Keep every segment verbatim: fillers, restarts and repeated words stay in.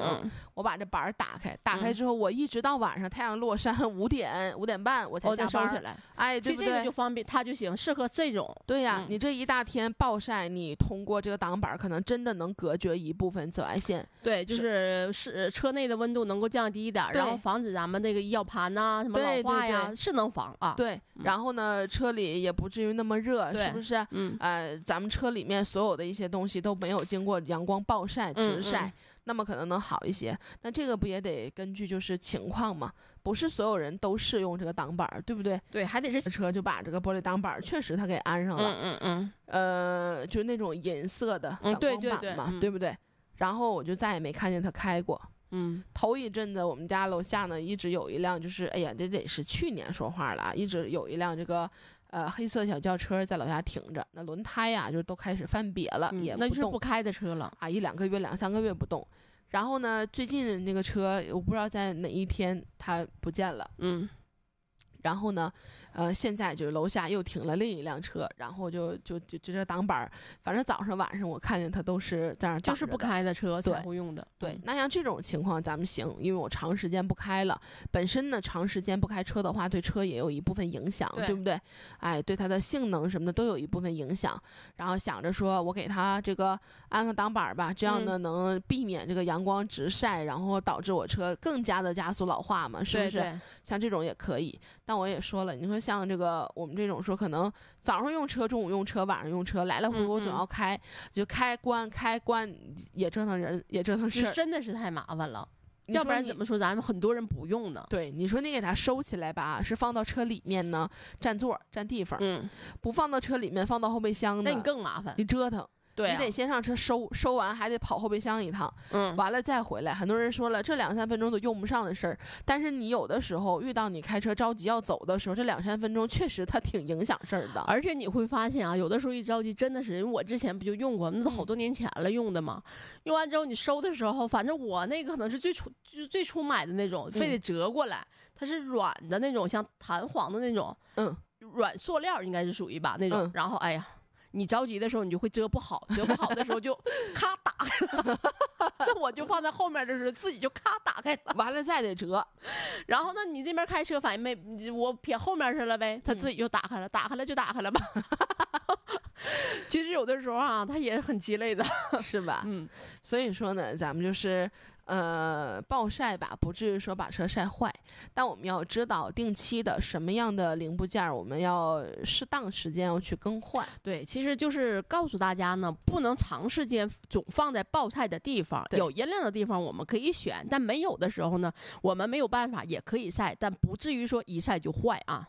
嗯、我把这板打开，打开之后、嗯、我一直到晚上太阳落山五点五点半我才下班、 哦、收起来。 哎，对不对？ 其实这个就方便，它就行，适合这种。 对呀、啊嗯， 你这一大天暴晒，你通过这个挡板可能真的能隔绝一部分紫外线。 对，就是是车内的温度能够降低一点，然后防止咱们这个药盘呐、啊、什么老化呀， 对对对是能防啊。 对、嗯，然后呢，车里也不至于那么热，是不是？ 嗯， 呃，咱们车里面所有的一些东西都没有经过阳光暴晒、直晒。嗯嗯，那么可能能好一些，那这个不也得根据就是情况嘛？不是所有人都适用这个挡板，对不对？ 对，还得是车就把这个玻璃挡板确实它给安上了， 嗯嗯嗯， 呃，就是那种银色的挡光板嘛， 嗯、对对对、嗯， 对不对？然后我就再也没看见它开过。 嗯， 头一阵子我们家楼下呢一直有一辆，就是哎呀，这得是去年说话了，一直有一辆这个。呃，黑色小轿车在楼下停着，那轮胎呀、啊、就都开始翻瘪了， 嗯、 也不那就是不开的车了啊，一两个月、两三个月不动。然后呢，最近那个车我不知道在哪一天它不见了， 嗯。 然后呢，呃，现在就是楼下又停了另一辆车，然后就就就就这挡板，反正早上晚上我看见它都是在那挡着的， 就是不开的车才会用的。 对，对那像这种情况咱们行，因为我长时间不开了，本身呢长时间不开车的话，对车也有一部分影响， 对, 对不对？哎，对它的性能什么的都有一部分影响。然后想着说我给它这个安个挡板吧，这样呢、嗯、能避免这个阳光直晒，然后导致我车更加的加速老化嘛，是不是？ 对对， 像这种也可以。但我也说了，你说像这个我们这种说可能早上用车，中午用车，晚上用车，来来回回我总要开，嗯嗯就开关开关也折腾人，也折腾事儿， 真的是太麻烦了。要不然怎么说咱们很多人不用呢？ 对，你说你给它收起来吧，是放到车里面呢，占座占地方， 嗯， 不放到车里面，放到后备箱呢， 那你更麻烦， 你折腾。 对、啊， 你得先上车收，收完还得跑后备箱一趟， 嗯， 完了再回来。很多人说了，这两三分钟都用不上的事儿，但是你有的时候遇到你开车着急要走的时候，这两三分钟确实它挺影响事儿的。 而且你会发现啊，有的时候一着急真的是，因为我之前不就用过，那都好多年前了用的嘛。嗯、用完之后你收的时候，反正我那个可能是最初就是最初买的那种，非得折过来，它是软的那种，像弹簧的那种， 嗯， 软塑料应该是属于吧那种。嗯、然后哎呀。你着急的时候你就会折不好，折不好的时候就咔打开了那我就放在后面的时候自己就咔打开了， 完了再得折。 然后呢你这边开车反应没，我撇后面去了呗，他自己就打开了、嗯、打开了就打开了吧其实有的时候啊他也很鸡肋的是吧？ 嗯， 所以说呢咱们就是呃暴晒吧，不至于说把车晒坏，但我们要知道定期的什么样的零部件我们要适当时间要去更换。 对，其实就是告诉大家呢，不能长时间总放在暴晒的地方，有阴凉的地方我们可以选，但没有的时候呢我们没有办法也可以晒，但不至于说一晒就坏啊。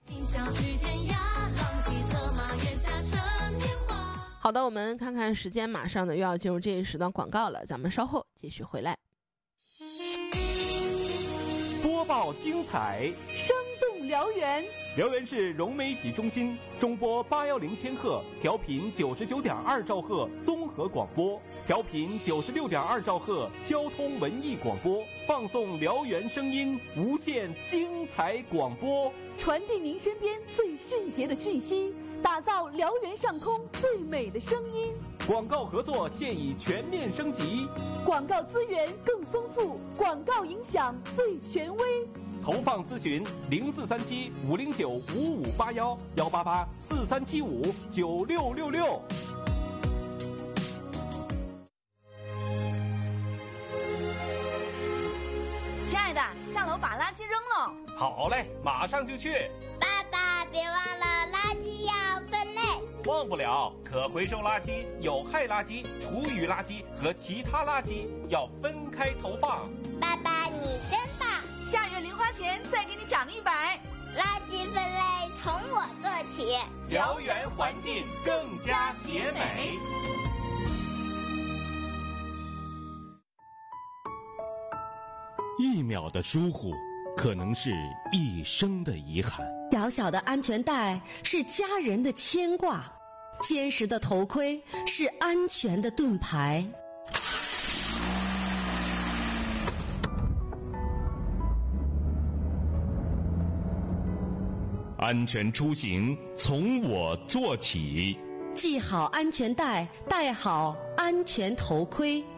好的，我们看看时间，马上呢又要进入这一时段广告了，咱们稍后继续回来。 播报精彩， 生动辽源。 辽源市融媒体中心中波八幺零千赫，调频九十九点二兆赫综合广播，调频九十六点二兆赫交通文艺广播，放送辽源声音，无限精彩广播， 传递您身边最迅捷的讯息，打造辽源上空最美的声音。 广告合作现已全面升级， 广告资源更丰富，广告影响最权威。 投放咨询零四三七五零九五五八幺幺八八四三七五九六六六。 亲爱的，下楼把垃圾扔了。 好嘞，马上就去。 爸爸，别忘了垃圾要分类。 忘不了，可回收垃圾、有害垃圾、厨余垃圾和其他垃圾要分开投放。 爸爸，你真棒！ 下月零花钱再给你涨一百。 垃圾分类从我做起， 辽源环境更加洁美。 一秒的疏忽，可能是一生的遗憾。 小小的安全带是家人的牵挂，坚实的头盔是安全的盾牌。 安全出行从我做起， 系好安全带，戴好安全头盔。